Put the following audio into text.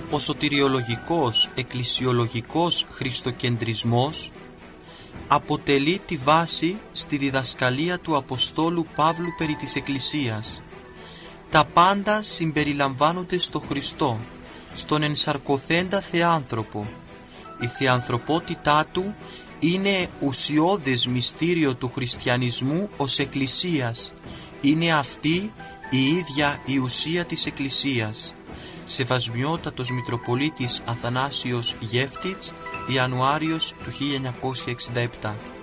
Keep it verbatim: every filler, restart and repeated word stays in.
Ο σωτηριολογικός εκκλησιολογικός χριστοκεντρισμός αποτελεί τη βάση στη διδασκαλία του Αποστόλου Παύλου περί της Εκκλησίας. Τα πάντα συμπεριλαμβάνονται στο Χριστό, στον ενσαρκωθέντα Θεάνθρωπο. Η θεανθρωπότητά του είναι ουσιώδες μυστήριο του χριστιανισμού ως Εκκλησίας. Είναι αυτή η ίδια η ουσία της Εκκλησίας. Σεβασμιότατος Μητροπολίτης Αθανάσιος Γεύτιτς, Ιανουάριος του χίλια εννιακόσια εξήντα επτά.